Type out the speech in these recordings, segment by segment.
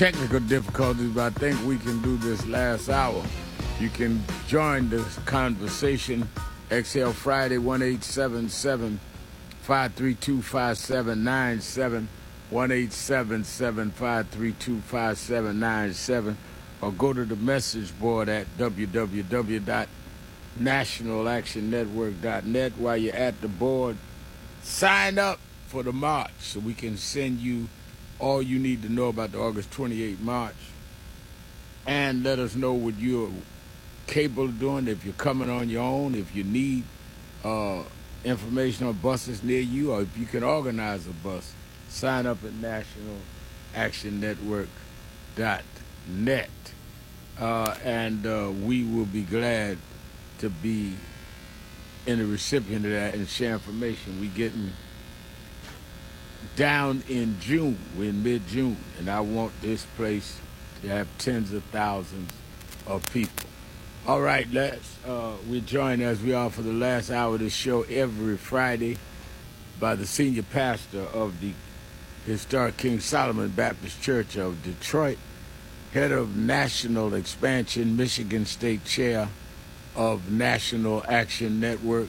technical difficulties, but I think we can do this last hour. You can join this conversation. Exhale Friday, 1-877-532-5797, 1-877-532-5797, or go to the message board at www.nationalactionnetwork.net. While you're at the board, sign up for the march so we can send you all you need to know about the August 28th march, and let us know what you're capable of doing, if you're coming on your own, if you need information on buses near you, or if you can organize a bus. Sign up at nationalactionnetwork.net, and we will be glad to be in the recipient of that and share information. We're getting down in June. We're in mid-June, and I want this place to have tens of thousands of people. All right, we're joined as we are for the last hour of this show every Friday by the senior pastor of the historic King Solomon Baptist Church of Detroit, head of national expansion, Michigan State Chair of National Action Network,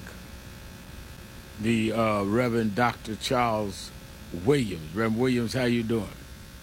the Reverend Dr. Charles Williams. Reverend Williams, how you doing?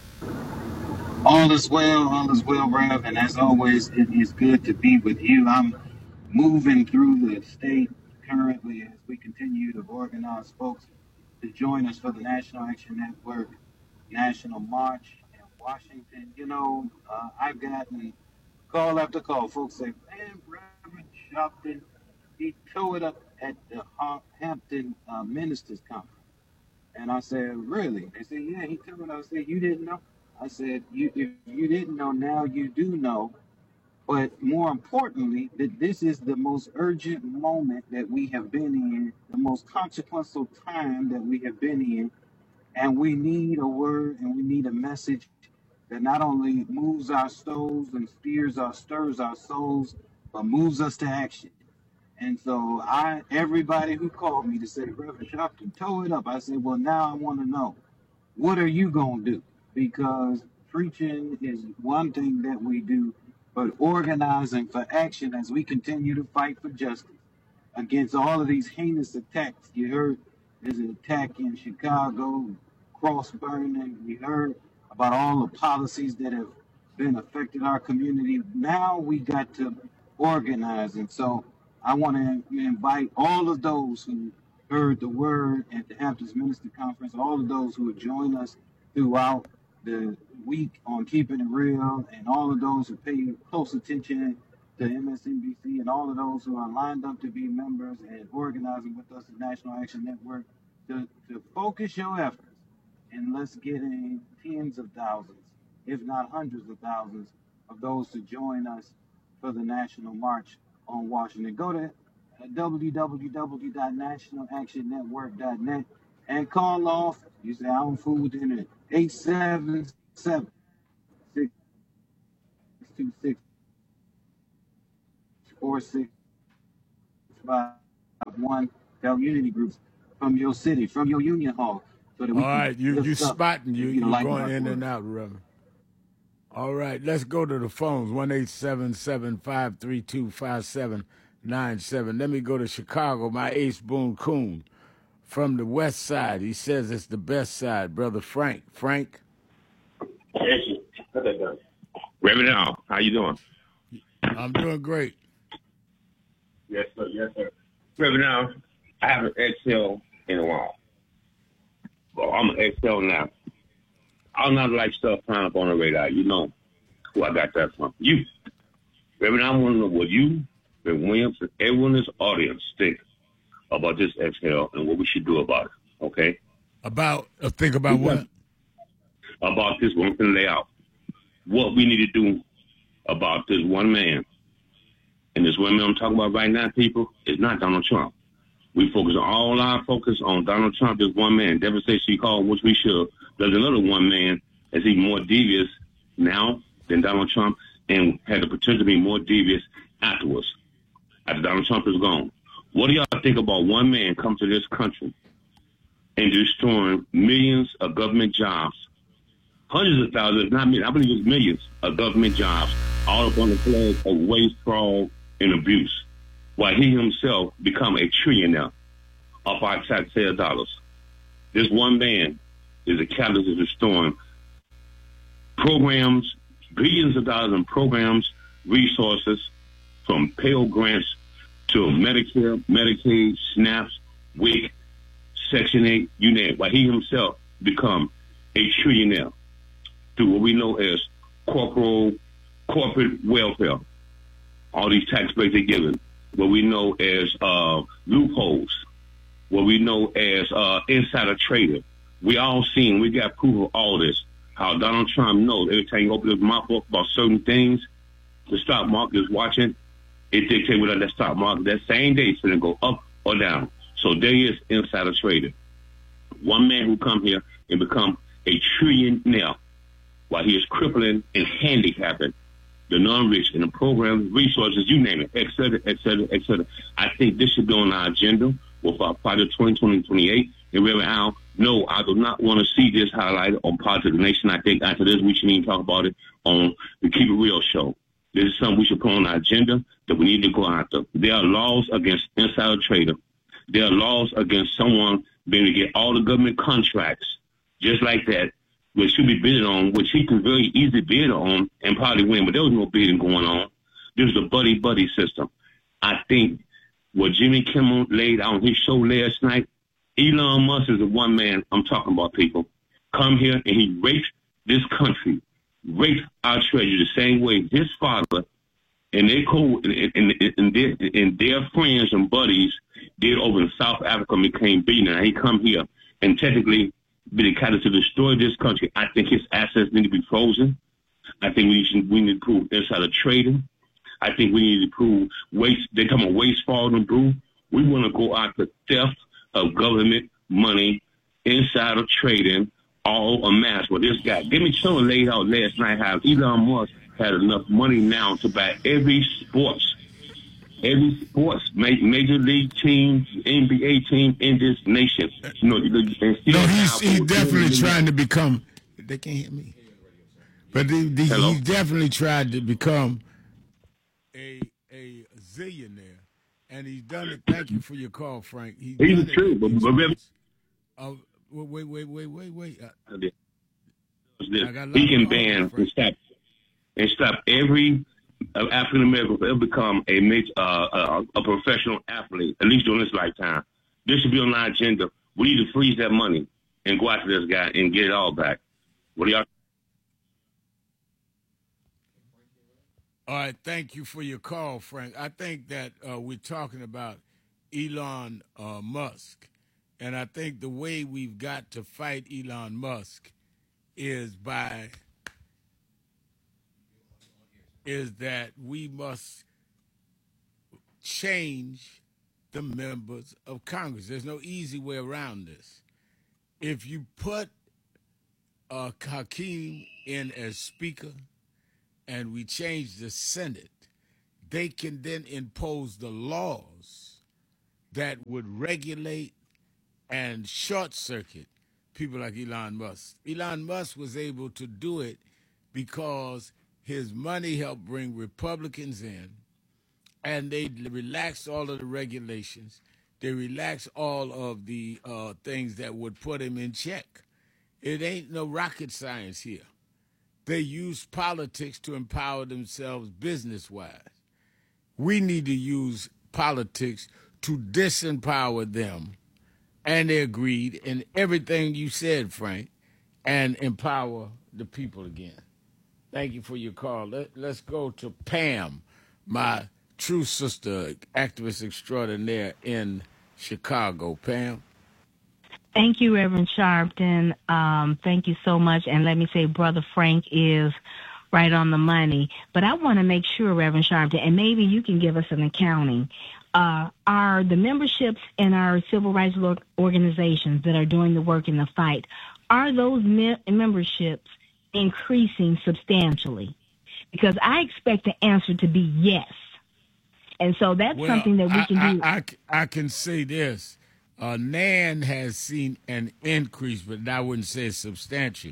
All is well, Rev, and as always, it is good to be with you. I'm moving through the state currently as we continue to organize folks to join us for the National Action Network National March in Washington. You know, I've gotten call after call. Folks say, man, Reverend Sharpton, he tore it up at the Hampton Ministers Conference. And I said, really? They said, yeah, he tore it up. I said, you didn't know? I said, if you didn't know, now you do know. But more importantly, that this is the most urgent moment that we have been in, the most consequential time that we have been in. And we need a word and we need a message that not only moves our souls and stirs our souls, but moves us to action. And so everybody who called me to say, Reverend Sharpton, toe it up. I said, well, now I want to know, what are you going to do? Because preaching is one thing that we do, but organizing for action as we continue to fight for justice against all of these heinous attacks. You heard there's an attack in Chicago, cross burning. We heard about all the policies that have been affecting our community. Now we got to organize. And so I want to invite all of those who heard the word at the Hamptons Minister Conference, all of those who have joined us throughout the week on Keeping It Real, and all of those who pay close attention to MSNBC, and all of those who are lined up to be members and organizing with us at National Action Network, to focus your efforts, and let's get in tens of thousands, if not hundreds of thousands, of those to join us for the National March on Washington. Go to www.nationalactionnetwork.net and call off. You say, I don't fool with the internet. 877-626-4651. Community groups from your city, from your union hall. So that we all right, you spotting, you're like going in and out, Reverend. All right, let's go to the phones, 1-877-532-5797. Let me go to Chicago, my Ace Boone Coon from the west side. He says it's the best side, Brother Frank. Frank? Reverend Al, how you doing? I'm doing great. Yes, sir. Yes, sir. Reverend Al, I haven't exhaled in a while. Well, I'm going to exhale now. I'm not like stuff flying up on the radar. You know who I got that from. You. Reverend, I want to know what you, Reverend Williams, and everyone in this audience think about this exhale and what we should do about it, okay? Think about what? About this one thing layout. What we need to do about this one man. And this one man I'm talking about right now, people, is not Donald Trump. We focus all our focus on Donald Trump, this one man. Devastation he called, which we should. There's another one man that's even more devious now than Donald Trump and had the potential to be more devious afterwards, after Donald Trump is gone. What do y'all think about one man come to this country and destroying millions of government jobs hundreds of thousands, if not millions, I believe it's millions of government jobs, all up on the flag of waste, fraud, and abuse, while he himself become a trillionaire off our taxpayer dollars. This one man is a catalyst of restoring programs, billions of dollars in programs, resources, from Pell Grants to Medicare, Medicaid, SNAPs, WIC, Section 8, you name it, while he himself become a trillionaire through what we know as corporate welfare. All these tax breaks they're given, what we know as loopholes, what we know as insider trading. We all seen, we got proof of all this, how Donald Trump knows every time you open his mouth up about certain things, the stock market is watching, it dictates whether that stock market that same day is going to go up or down. So there is insider trading. One man who come here and become a trillionaire while he is crippling and handicapping the non-rich in the programs, resources, you name it, et cetera, et cetera, et cetera. I think this should be on our agenda with our Project 2028. And Reverend Al, no, I do not want to see this highlighted on Positive Nation. I think after this, we shouldn't even talk about it on the Keep It Real show. This is something we should put on our agenda that we need to go after. There are laws against insider trading. There are laws against someone being able to get all the government contracts just like that, which should be bidded on, which he could very easily bid on and probably win, but there was no bidding going on. This is a buddy-buddy system. I think what Jimmy Kimmel laid out on his show last night, Elon Musk is the one man I'm talking about, people. Come here and he raped this country, raped our treasury the same way his father and their friends and buddies did over in South Africa and became billionaires. He come here and technically be the catalyst to destroy this country. I think his assets need to be frozen. I think we need to prove insider trading. I think we need to prove waste. They come on waste, fraud, and brew. We want to go after theft of government money, insider trading, all amassed. Well, this guy, Jimmy Kimmel laid out last night how Elon Musk had enough money now to buy every sports major league team, NBA team in this nation. You know, he's definitely trying to become. They can't hear me, but he's definitely tried to become a zillionaire, and he's done it. Thank you for your call, Frank. He's true, but wait. He can ban and stop every African American will ever become a professional athlete, at least during his lifetime. This should be on our agenda. We need to freeze that money and go after this guy and get it all back. What do y'all? All right, thank you for your call, Frank. I think that we're talking about Elon Musk, and I think the way we've got to fight Elon Musk is that we must change the members of Congress. There's no easy way around this. If you put Hakeem in as Speaker and we change the Senate, they can then impose the laws that would regulate and short-circuit people like Elon Musk. Elon Musk was able to do it because his money helped bring Republicans in, and they relaxed all of the regulations. They relaxed all of the things that would put him in check. It ain't no rocket science here. They use politics to empower themselves business-wise. We need to use politics to disempower them and their greed and everything you said, Frank, and empower the people again. Thank you for your call. Let's go to Pam, my true sister, activist extraordinaire in Chicago. Pam. Thank you, Reverend Sharpton. Thank you so much. And let me say, Brother Frank is right on the money. But I want to make sure, Reverend Sharpton, and maybe you can give us an accounting, are the memberships in our civil rights organizations that are doing the work in the fight, are those memberships increasing substantially? Because I expect the answer to be yes. And so that's something that we can do. I can say this. NAN has seen an increase, but I wouldn't say it's substantial.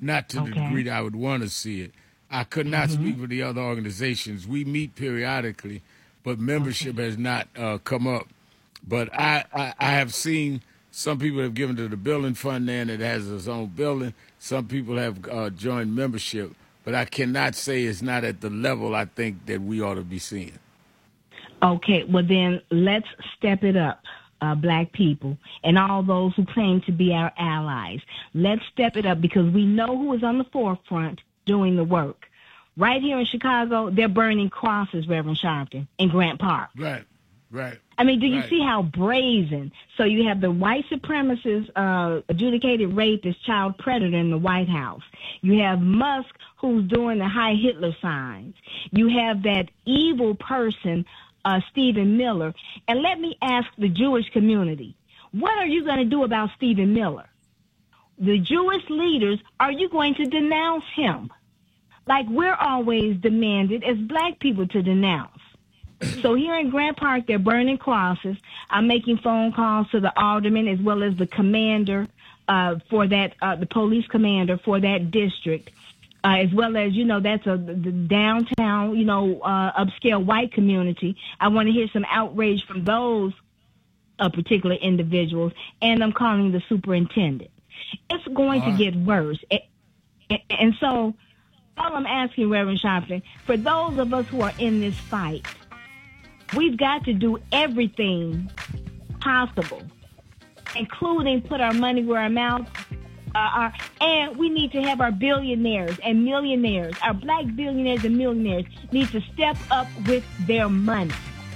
not to the degree that I would want to see it. I could not speak for the other organizations. We meet periodically, but membership has not come up. But I have seen some people have given to the building fund there, and it has its own building. Some people have joined membership, but I cannot say it's not at the level I think that we ought to be seeing. Okay, well then let's step it up, black people and all those who claim to be our allies. Let's step it up because we know who is on the forefront doing the work. Right here in Chicago, they're burning crosses, Reverend Sharpton, in Grant Park. Right. I mean, do you see how brazen? So you have the white supremacist, adjudicated rapist, child predator in the White House. You have Musk, who's doing the Heil Hitler signs. You have that evil person, Stephen Miller. And let me ask the Jewish community, what are you going to do about Stephen Miller? The Jewish leaders, are you going to denounce him? Like we're always demanded as black people to denounce. So here in Grant Park, they're burning crosses. I'm making phone calls to the alderman as well as the commander for that, the police commander for that district, as well as, that's the downtown, upscale white community. I want to hear some outrage from those particular individuals, and I'm calling the superintendent. It's going to get worse. And so all I'm asking, Reverend Sharpton, for those of us who are in this fight, we've got to do everything possible, including put our money where our mouths are. And we need to have our billionaires and millionaires, our black billionaires and millionaires need to step up with their money.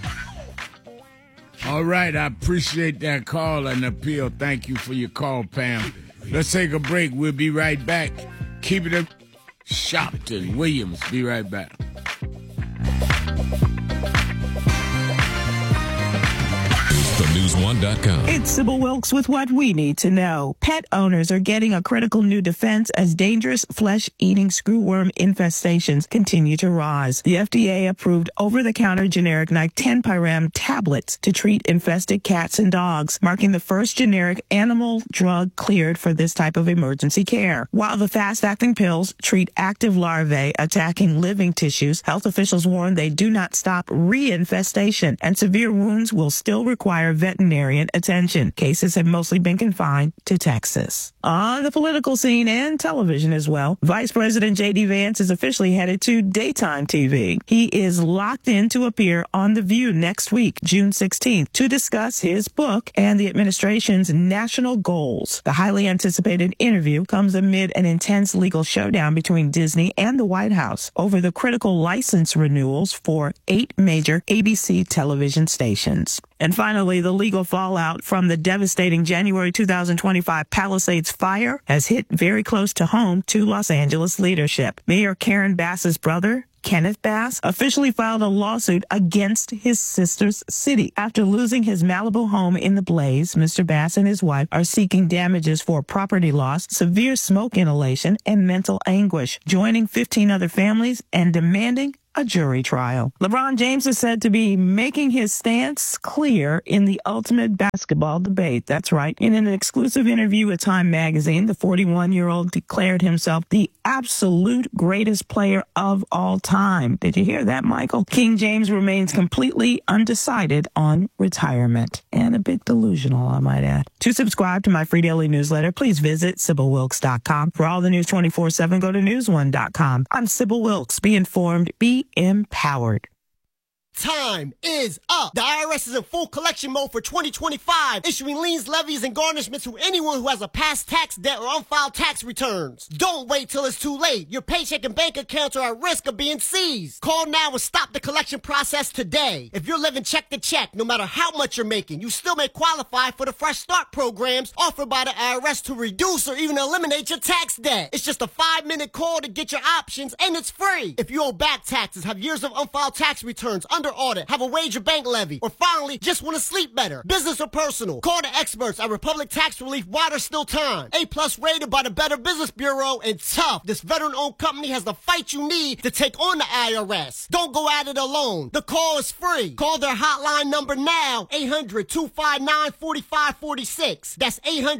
All right. I appreciate that call and appeal. Thank you for your call, Pam. Let's take a break. We'll be right back. Keep it up. Sharpton Williams. Be right back. News1.com. It's Sybil Wilkes with what we need to know. Pet owners are getting a critical new defense as dangerous flesh-eating screwworm infestations continue to rise. The FDA approved over-the-counter generic Nictenpyram tablets to treat infested cats and dogs, marking the first generic animal drug cleared for this type of emergency care. While the fast-acting pills treat active larvae attacking living tissues, health officials warn they do not stop reinfestation, and severe wounds will still require veterinarian attention. Cases have mostly been confined to Texas. On the political scene and television as well, Vice President J.D. Vance is officially headed to daytime TV. He is locked in to appear on The View next week, June 16th, to discuss his book and the administration's national goals. The highly anticipated interview comes amid an intense legal showdown between Disney and the White House over the critical license renewals for 8 major ABC television stations. And finally, the legal fallout from the devastating January 2025 Palisades fire has hit very close to home to Los Angeles leadership. Mayor Karen Bass's brother, Kenneth Bass, officially filed a lawsuit against his sister's city. After losing his Malibu home in the blaze, Mr. Bass and his wife are seeking damages for property loss, severe smoke inhalation, and mental anguish, joining 15 other families and demanding a jury trial. LeBron James is said to be making his stance clear in the ultimate basketball debate. That's right. In an exclusive interview with Time magazine, the 41-year-old declared himself the absolute greatest player of all time. Did you hear that, Michael? King James remains completely undecided on retirement and a bit delusional, I might add. To subscribe to my free daily newsletter, please visit SybilWilkes.com. For all the news 24/7, go to News1.com. I'm Sybil Wilkes. Be informed, be empowered. Time is up. The IRS is in full collection mode for 2025, issuing liens, levies, and garnishments to anyone who has a past tax debt or unfiled tax returns. Don't wait till it's too late. Your paycheck and bank accounts are at risk of being seized. Call now and stop the collection process today. If you're living check to check, no matter how much you're making, you still may qualify for the Fresh Start programs offered by the IRS to reduce or even eliminate your tax debt. It's just a 5-minute call to get your options, and it's free. If you owe back taxes, have years of unfiled tax returns, under audit, have a wage or bank levy, or finally, just want to sleep better. Business or personal, call the experts at Republic Tax Relief while there's still time. A+ rated by the Better Business Bureau, and tough. This veteran-owned company has the fight you need to take on the IRS. Don't go at it alone. The call is free. Call their hotline number now, 800-259-4546. That's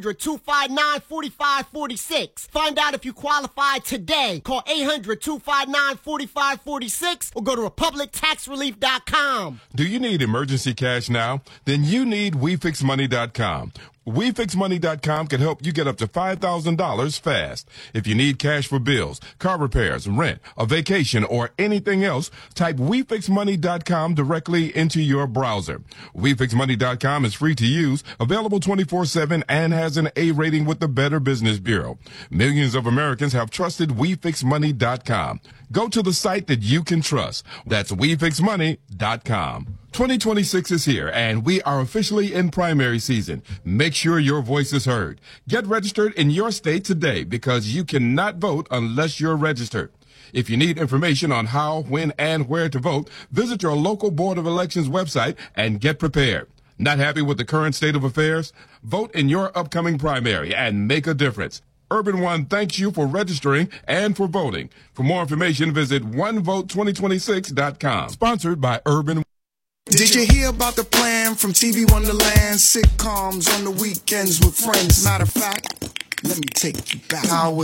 800-259-4546. Find out if you qualify today. Call 800-259-4546 or go to republictaxrelief.com. Do you need emergency cash now? Then you need WeFixMoney.com. WeFixMoney.com can help you get up to $5,000 fast. If you need cash for bills, car repairs, rent, a vacation, or anything else, type WeFixMoney.com directly into your browser. WeFixMoney.com is free to use, available 24/7, and has an A rating with the Better Business Bureau. Millions of Americans have trusted WeFixMoney.com. Go to the site that you can trust. That's WeFixMoney.com. 2026 is here, and we are officially in primary season. Make sure your voice is heard. Get registered in your state today because you cannot vote unless you're registered. If you need information on how, when, and where to vote, visit your local Board of Elections website and get prepared. Not happy with the current state of affairs? Vote in your upcoming primary and make a difference. Urban One thanks you for registering and for voting. For more information, visit onevote2026.com. Sponsored by Urban. Did you hear about the plan from TV Wonderland? Sitcoms on the weekends with friends. Matter of fact, let me take you back. Howard